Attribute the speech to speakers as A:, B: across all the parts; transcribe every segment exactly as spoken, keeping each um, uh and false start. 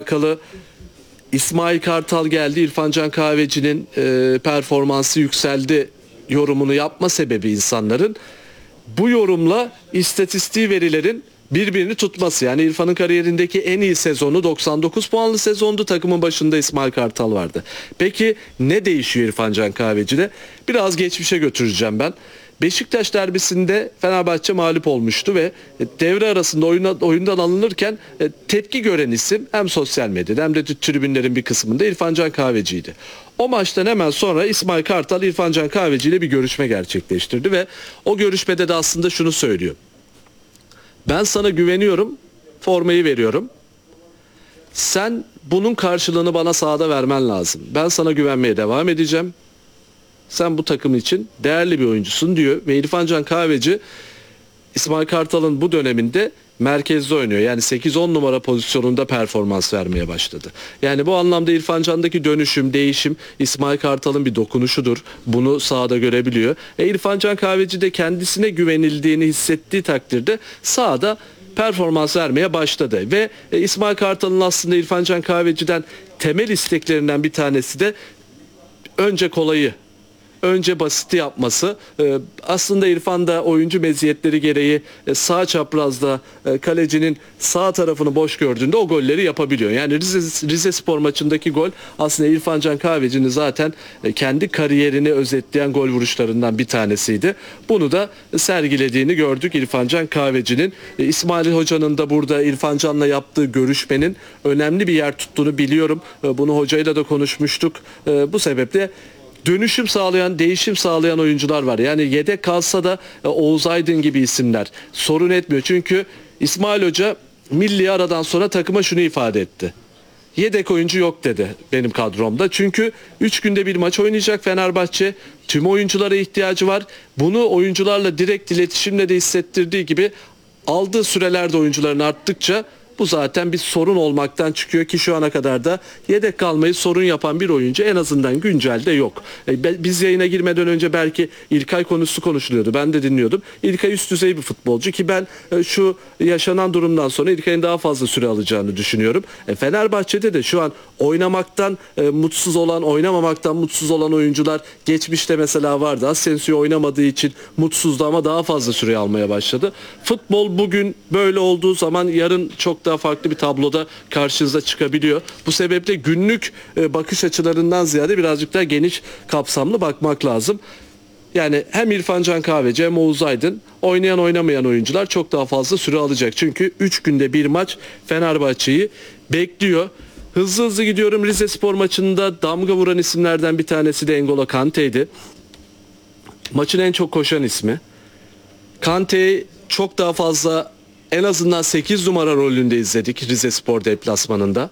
A: alakalı İsmail Kartal geldi, İrfan Can Kahveci'nin e, performansı yükseldi yorumunu yapma sebebi insanların bu yorumla istatistiği verilerin birbirini tutması. Yani İrfan'ın kariyerindeki en iyi sezonu doksan dokuz puanlı sezondu. Takımın başında İsmail Kartal vardı. Peki ne değişiyor İrfan Can Kahveci'de? Biraz geçmişe götüreceğim ben. Beşiktaş derbisinde Fenerbahçe mağlup olmuştu ve devre arasında oyuna, oyundan alınırken tepki gören isim hem sosyal medyada hem de tribünlerin bir kısmında İrfan Can Kahveci'ydi. O maçtan hemen sonra İsmail Kartal İrfan Can Kahveci ile bir görüşme gerçekleştirdi ve o görüşmede de aslında şunu söylüyor. Ben sana güveniyorum, formayı veriyorum. Sen bunun karşılığını bana sahada vermen lazım. Ben sana güvenmeye devam edeceğim. Sen bu takım için değerli bir oyuncusun diyor ve İrfan Can Kahveci İsmail Kartal'ın bu döneminde merkezde oynuyor. Yani sekiz on numara pozisyonunda performans vermeye başladı. Yani bu anlamda İrfan Can'daki dönüşüm, değişim İsmail Kartal'ın bir dokunuşudur. Bunu sahada görebiliyor. E İrfan Can Kahveci de kendisine güvenildiğini hissettiği takdirde sahada performans vermeye başladı. Ve e, İsmail Kartal'ın aslında İrfan Can Kahveci'den temel isteklerinden bir tanesi de önce kolayı, önce basiti yapması. Ee, aslında İrfan da oyuncu meziyetleri gereği e, sağ çaprazda e, kalecinin sağ tarafını boş gördüğünde o golleri yapabiliyor. Yani Rize, Rize Spor maçındaki gol aslında İrfan Can Kahveci'nin zaten e, kendi kariyerini özetleyen gol vuruşlarından bir tanesiydi. Bunu da sergilediğini gördük İrfan Can Kahveci'nin. E, İsmail Hoca'nın da burada İrfan Can'la yaptığı görüşmenin önemli bir yer tuttuğunu biliyorum. E, bunu hocayla da konuşmuştuk. E, bu sebeple dönüşüm sağlayan, değişim sağlayan oyuncular var. Yani yedek kalsa da Oğuz Aydın gibi isimler sorun etmiyor. Çünkü İsmail Hoca milli aradan sonra takıma şunu ifade etti. Yedek oyuncu yok dedi benim kadromda. Çünkü üç günde bir maç oynayacak Fenerbahçe. Tüm oyunculara ihtiyacı var. Bunu oyuncularla direkt iletişimle de hissettirdiği gibi aldığı sürelerde oyuncuların arttıkça bu zaten bir sorun olmaktan çıkıyor ki şu ana kadar da yedek kalmayı sorun yapan bir oyuncu en azından güncelde yok. Biz yayına girmeden önce belki İlkay konusu konuşuluyordu. Ben de dinliyordum. İlkay üst düzey bir futbolcu ki ben şu yaşanan durumdan sonra İlkay'ın daha fazla süre alacağını düşünüyorum. Fenerbahçe'de de şu an oynamaktan mutsuz olan, oynamamaktan mutsuz olan oyuncular geçmişte mesela vardı. Asensio oynamadığı için mutsuzdu ama daha fazla süre almaya başladı. Futbol bugün böyle olduğu zaman yarın çok daha farklı bir tabloda karşınıza çıkabiliyor. Bu sebeple günlük bakış açılarından ziyade birazcık daha geniş kapsamlı bakmak lazım. Yani hem İrfan Can Kahveci hem Oğuz Aydın oynayan oynamayan oyuncular çok daha fazla süre alacak. Çünkü üç günde bir maç Fenerbahçe'yi bekliyor. Hızlı hızlı gidiyorum. Rize Spor maçında damga vuran isimlerden bir tanesi de N'Golo Kante'ydi. Maçın en çok koşan ismi. Kante'yi çok daha fazla en azından sekiz numara rolünde izledik Rize Spor deplasmanında.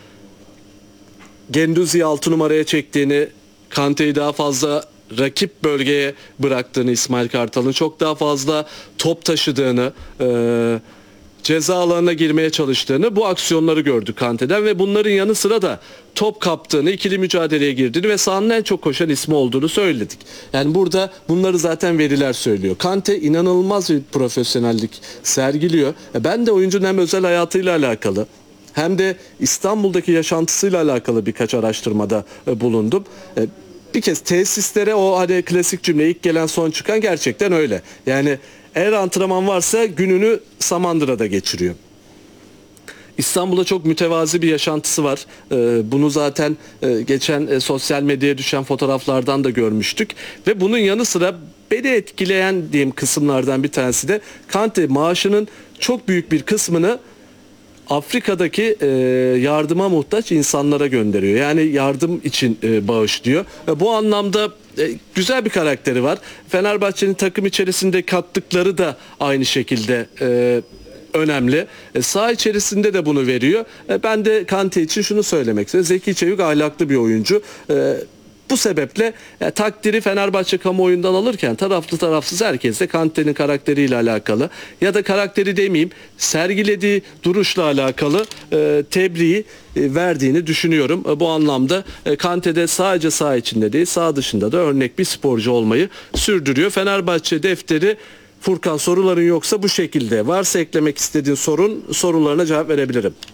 A: Genduzi'yi altı numaraya çektiğini, Kante'yi daha fazla rakip bölgeye bıraktığını, İsmail Kartal'ın çok daha fazla top taşıdığını, e, ceza alanına girmeye çalıştığını, bu aksiyonları gördük Kante'den ve bunların yanı sıra da top kaptığını, ikili mücadeleye girdiğini ve sahanın en çok koşan ismi olduğunu söyledik. Yani burada bunları zaten veriler söylüyor. Kante inanılmaz bir profesyonellik sergiliyor. Ben de oyuncunun hem özel hayatıyla alakalı hem de İstanbul'daki yaşantısıyla alakalı birkaç araştırmada bulundum. Bir kez tesislere o hani klasik cümle ilk gelen son çıkan gerçekten öyle. Yani eğer antrenman varsa gününü Samandıra'da geçiriyor. İstanbul'da çok mütevazi bir yaşantısı var. Bunu zaten geçen sosyal medyaya düşen fotoğraflardan da görmüştük. Ve bunun yanı sıra beni etkileyen diyeyim kısımlardan bir tanesi de Kante maaşının çok büyük bir kısmını Afrika'daki e, yardıma muhtaç insanlara gönderiyor. Yani yardım için e, bağışlıyor. E, bu anlamda e, güzel bir karakteri var. Fenerbahçe'nin takım içerisinde kattıkları da aynı şekilde e, önemli. E, saha içerisinde de bunu veriyor. E, ben de Kante için şunu söylemek istiyorum. Zeki Çevik ahlaklı bir oyuncu. E, Bu sebeple e, takdiri Fenerbahçe kamuoyundan alırken taraflı tarafsız herkes de Kante'nin karakteriyle alakalı ya da karakteri demeyeyim sergilediği duruşla alakalı e, tebriği e, verdiğini düşünüyorum. E, bu anlamda e, Kante'de sadece saha içinde değil saha dışında da örnek bir sporcu olmayı sürdürüyor. Fenerbahçe defteri Furkan soruların yoksa bu şekilde. Varsa eklemek istediğin sorun sorularına cevap verebilirim.